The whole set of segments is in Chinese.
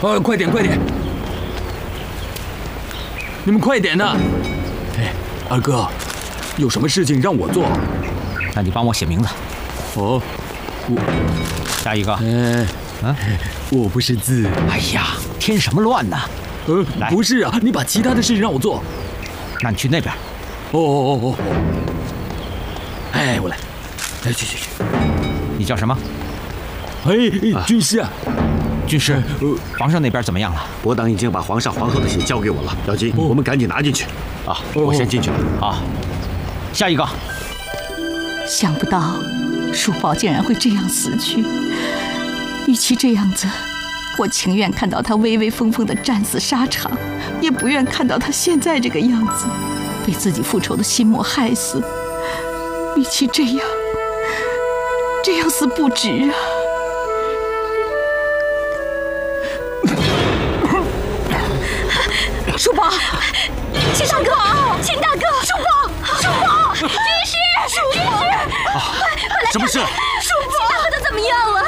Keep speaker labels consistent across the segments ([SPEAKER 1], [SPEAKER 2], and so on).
[SPEAKER 1] 快点，你们快点呐！哎，二哥，有什么事情让我做？
[SPEAKER 2] 那你帮我写名字。
[SPEAKER 1] 哦，
[SPEAKER 2] 下一个。
[SPEAKER 1] 我不识字。
[SPEAKER 2] 哎呀，添什么乱呢？来，
[SPEAKER 1] 不是啊，你把其他的事情让我做。
[SPEAKER 2] 那你去那边。
[SPEAKER 1] 哦。哎，我来。哎，去。
[SPEAKER 2] 你叫什么？
[SPEAKER 1] 军师啊。
[SPEAKER 2] 军师，皇上那边怎么样了？
[SPEAKER 3] 伯党已经把皇上皇后的血交给我了。姚金，我们赶紧拿进去。啊，我先进去了。
[SPEAKER 2] 好，下一个。
[SPEAKER 4] 想不到叔宝竟然会这样死去。与其这样子，我情愿看到他威威风风的战死沙场，也不愿看到他现在这个样子，被自己复仇的心魔害死。与其这样死不值啊！叔宝，秦大哥，叔宝，军师，快来！
[SPEAKER 3] 什么事？
[SPEAKER 4] 叔宝，秦大哥他怎么样了？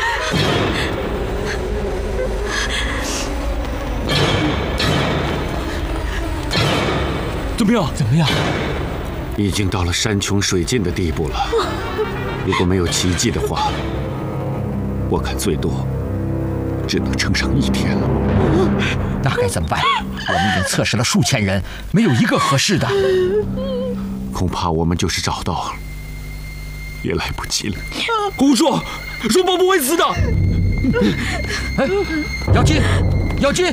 [SPEAKER 1] 怎么样？
[SPEAKER 3] 已经到了山穷水尽的地步了。如果没有奇迹的话，我看最多只能撑上1天了。
[SPEAKER 2] 那该怎么办？我们已经测试了数千人，没有一个合适的。
[SPEAKER 3] 恐怕我们就是找到，也来不及了。
[SPEAKER 1] 胡说，叔宝不会死的。
[SPEAKER 2] 哎，姚金。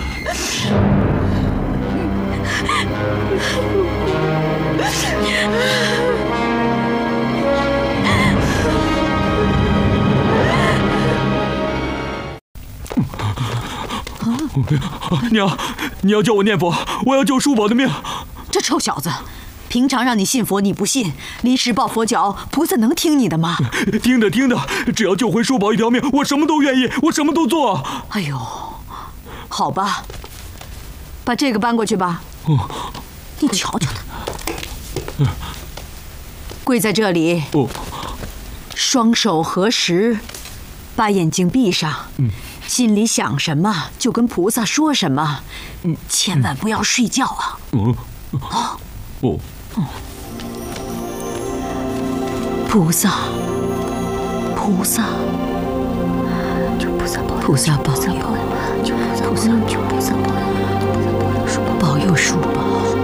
[SPEAKER 1] 娘，你要叫我念佛，我要救叔宝的命。
[SPEAKER 5] 这臭小子，平常让你信佛你不信，临时抱佛脚，菩萨能听你的吗？
[SPEAKER 1] 听的，只要救回叔宝一条命，我什么都愿意，我什么都做。
[SPEAKER 5] 哎呦，好吧，把这个搬过去吧。你瞧瞧他，跪在这里，双手合十，把眼睛闭上，心里想什么就跟菩萨说什么，千万不要睡觉啊！菩萨，
[SPEAKER 4] 求菩萨保佑，
[SPEAKER 5] 菩萨保佑，
[SPEAKER 4] 求菩萨保佑，
[SPEAKER 5] 保佑叔宝。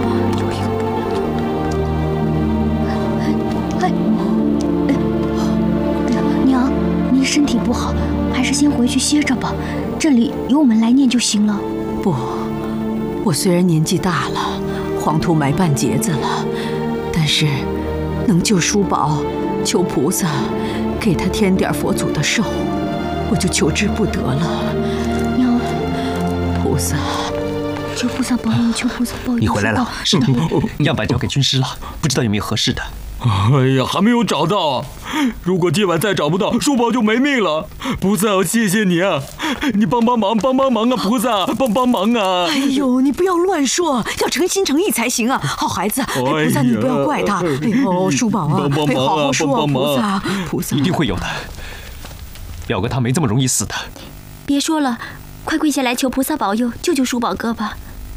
[SPEAKER 6] 娘，您身体不好，还是先回去歇着吧。这里由我们来念就行了。
[SPEAKER 5] 不，我虽然年纪大了，黄土埋半截子了，但是能救叔宝，求菩萨给他添点佛祖的寿，我就求之不得了。
[SPEAKER 6] 娘，
[SPEAKER 5] 菩萨，
[SPEAKER 6] 求菩萨保佑，求菩萨保佑。
[SPEAKER 2] 你回来了，
[SPEAKER 7] 是的，样板交给军师了，不知道有没有合适的。
[SPEAKER 1] 哎呀，还没有找到。如果今晚再找不到，叔宝就没命了。菩萨，谢谢你啊！你帮帮忙啊！菩萨，帮忙啊！
[SPEAKER 5] 哎呦，你不要乱说，要诚心诚意才行啊！好孩子，菩萨你不要怪他。哎呦，叔宝啊，好好说啊，菩萨，
[SPEAKER 7] 一定会有的。表哥他没这么容易死的。
[SPEAKER 6] 别说了，快跪下来求菩萨保佑，救救叔宝哥吧。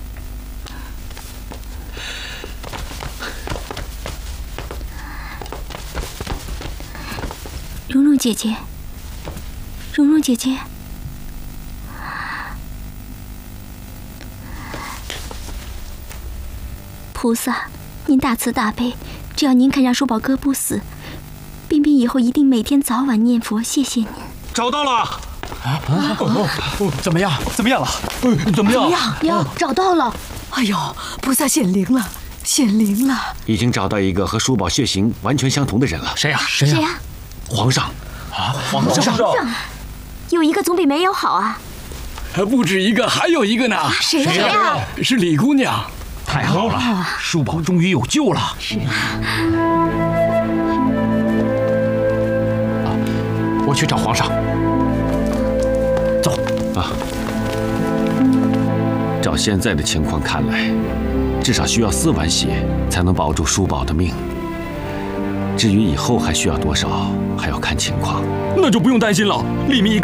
[SPEAKER 6] 蓉蓉姐姐，菩萨，您大慈大悲，只要您肯让叔宝哥不死，彬彬以后一定每天早晚念佛，谢谢您。
[SPEAKER 3] 找到了！
[SPEAKER 2] 怎么样了？
[SPEAKER 1] 怎么样？
[SPEAKER 6] 娘，找到了！
[SPEAKER 5] 哎呦，菩萨显灵了！
[SPEAKER 3] 已经找到一个和叔宝血型完全相同的人了。
[SPEAKER 2] 谁呀？
[SPEAKER 3] 皇上。
[SPEAKER 2] 皇上，
[SPEAKER 6] 有一个总比没有好啊！
[SPEAKER 1] 不止一个，还有一个呢。
[SPEAKER 6] 谁呀？
[SPEAKER 1] 是李姑娘。
[SPEAKER 2] 太好了，叔宝终于有救了。
[SPEAKER 6] 是啊。
[SPEAKER 2] 我去找皇上。走
[SPEAKER 3] 啊！照现在的情况看来，至少需要4碗血才能保住叔宝的命。至于以后还需要多少，还要看情况。
[SPEAKER 1] 那就不用担心了，立明